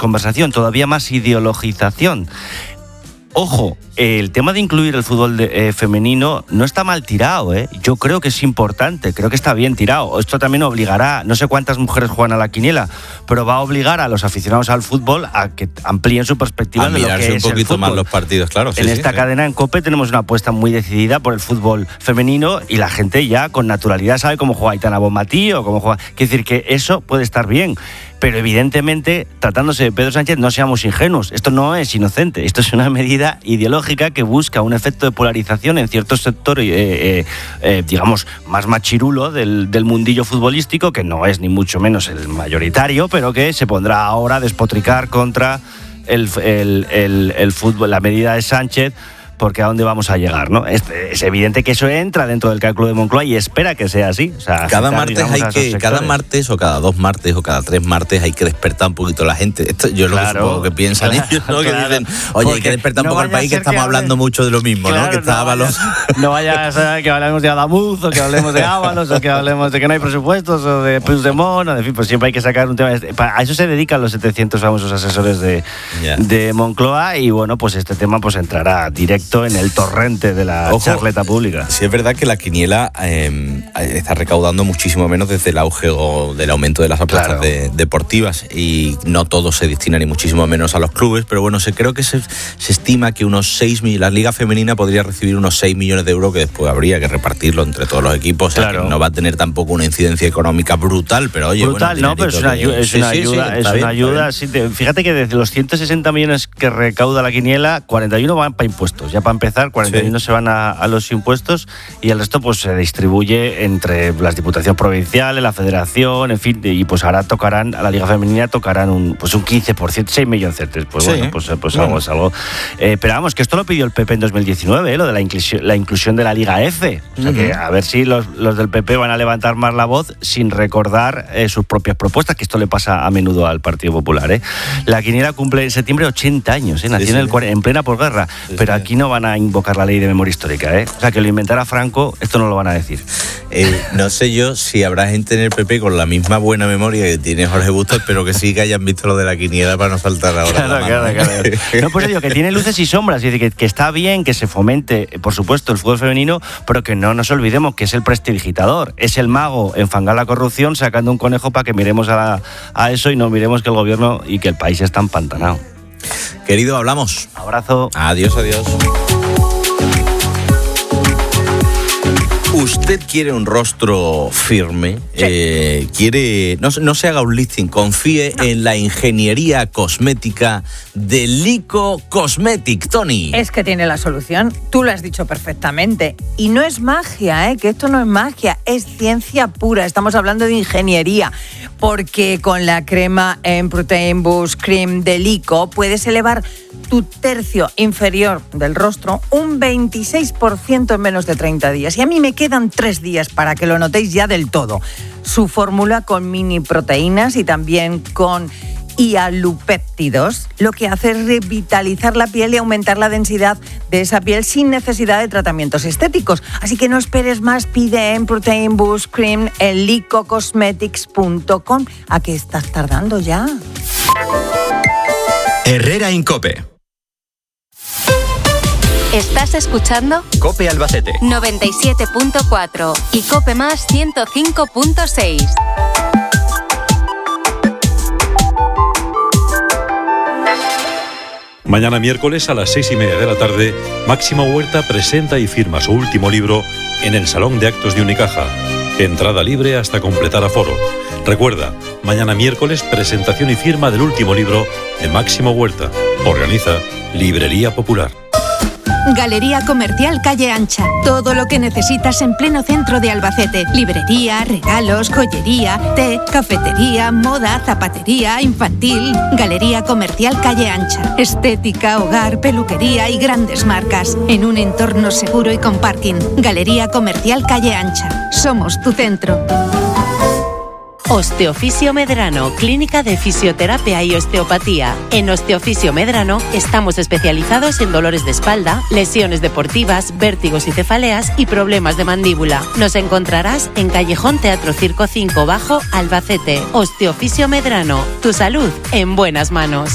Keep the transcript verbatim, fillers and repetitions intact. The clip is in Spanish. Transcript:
conversación, todavía más ideologización. Ojo, el tema de incluir el fútbol de, eh, femenino no está mal tirado, ¿eh? Yo creo que es importante, creo que está bien tirado. Esto también obligará, no sé cuántas mujeres juegan a la quiniela, pero va a obligar a los aficionados al fútbol a que amplíen su perspectiva a de lo que es el fútbol. un poquito más los partidos, claro. Sí, en sí, esta sí. cadena, en COPE, tenemos una apuesta muy decidida por el fútbol femenino y la gente ya con naturalidad sabe cómo juega Aitana Bonmatí o cómo juega... Quiere decir que eso puede estar bien. Pero evidentemente, tratándose de Pedro Sánchez, no seamos ingenuos. Esto no es inocente. Esto es una medida ideológica que busca un efecto de polarización en ciertos sectores, eh, eh, eh, digamos, más machirulo del, del mundillo futbolístico, que no es ni mucho menos el mayoritario, pero que se pondrá ahora a despotricar contra el, el, el, el fútbol, la medida de Sánchez, porque a dónde vamos a llegar, ¿no? Es, es evidente que eso entra dentro del cálculo de Moncloa y espera que sea así. O sea, cada citar, martes digamos, hay que, cada martes o cada dos martes o cada tres martes hay que despertar un poquito la gente. Esto yo claro, lo que supongo que piensan claro, ellos, ¿no? claro. Que dicen, oye, hay que despertar un no poco al país, que estamos que hablando hable... mucho de lo mismo, claro, ¿no? Que está Ábalos. No vaya a ser que hablemos de Adamuz o que hablemos de Ábalos o que hablemos de que no hay presupuestos o de Puigdemont, o en fin, pues siempre hay que sacar un tema. A eso se dedican los setecientos famosos asesores de, yeah. de Moncloa y bueno, pues este tema pues entrará directo en el torrente de la Ojo, charleta pública. Sí, es verdad que la quiniela eh, está recaudando muchísimo menos desde el auge o del aumento de las apuestas claro. de, deportivas y no todo se destina ni muchísimo menos a los clubes, pero bueno, se, creo que se, se estima que unos seis millones, la Liga Femenina podría recibir unos seis millones de euros que después habría que repartirlo entre todos los equipos, o sea claro. que no va a tener tampoco una incidencia económica brutal, pero oye, brutal, bueno, no, pero es una, que... es una sí, ayuda, sí, sí, es bien, una ayuda. Sí, te, fíjate que desde los ciento sesenta millones que recauda la quiniela, cuarenta y uno van para impuestos, ya para empezar, cuarenta y uno sí. se van a a los impuestos y el resto pues se distribuye entre las diputaciones provinciales, la federación, en fin, y pues ahora tocarán, a la Liga Femenina tocarán un pues un quince por ciento, seis millones, pues sí. bueno, pues, pues bueno. algo es algo. Eh, pero vamos, que esto lo pidió el P P en dos mil diecinueve, ¿eh? Lo de la inclusión, la inclusión de la Liga F. O sea uh-huh. que a ver si los, los del P P van a levantar más la voz sin recordar eh, sus propias propuestas, que esto le pasa a menudo al Partido Popular, ¿eh? La quiniela cumple en septiembre ochenta años, ¿eh? Nació sí, sí. En, el, en plena posguerra, sí, pero sí. aquí no van a invocar la ley de memoria histórica, ¿eh? O sea, que lo inventara Franco, esto no lo van a decir. Eh, no sé yo si habrá gente en el P P con la misma buena memoria que tiene Jorge Bustos, pero que sí que hayan visto lo de la quiniela para no saltar ahora. Claro, claro, claro. No, pues digo que tiene luces y sombras, es decir, que, que está bien que se fomente, por supuesto, el fútbol femenino, pero que no nos olvidemos que es el prestidigitador, es el mago en fangar la corrupción sacando un conejo para que miremos a, la, a eso y no miremos que el gobierno y que el país está empantanado. Querido, hablamos. Abrazo. Adiós, adiós. ¿Usted quiere un rostro firme? Sí. Eh, quiere no, no se haga un lifting, confíe no. en la ingeniería cosmética de Lico Cosmetic, Tony. Es que tiene la solución, tú lo has dicho perfectamente. Y no es magia, ¿eh? Que esto no es magia, es ciencia pura. Estamos hablando de ingeniería, porque con la crema en Protein Boost Cream de Lico puedes elevar tu tercio inferior del rostro un veintiséis por ciento en menos de treinta días. Y a mí me quedan tres días para que lo notéis ya del todo. Su fórmula con mini proteínas y también con hialupéptidos, lo que hace es revitalizar la piel y aumentar la densidad de esa piel sin necesidad de tratamientos estéticos. Así que no esperes más, pide en Protein Boost Cream en lico cosmetics punto com. ¿A qué estás tardando ya? Herrera en COPE. ¿Estás escuchando? COPE Albacete noventa y siete punto cuatro y COPE Más ciento cinco punto seis. Mañana miércoles a las seis y media de la tarde, Máximo Huerta presenta y firma su último libro en el Salón de Actos de Unicaja. Entrada libre hasta completar aforo. Recuerda, mañana miércoles presentación y firma del último libro de Máximo Huerta. Organiza Librería Popular. Galería Comercial Calle Ancha. Todo lo que necesitas en pleno centro de Albacete. Librería, regalos, joyería, té, cafetería, moda, zapatería, infantil. Galería Comercial Calle Ancha. Estética, hogar, peluquería y grandes marcas. En un entorno seguro y con parking. Galería Comercial Calle Ancha. Somos tu centro. Osteoficio Medrano, clínica de fisioterapia y osteopatía. En Osteoficio Medrano estamos especializados en dolores de espalda, lesiones deportivas, vértigos y cefaleas y problemas de mandíbula. Nos encontrarás en Callejón Teatro Circo cinco Bajo, Albacete. Osteoficio Medrano, tu salud en buenas manos.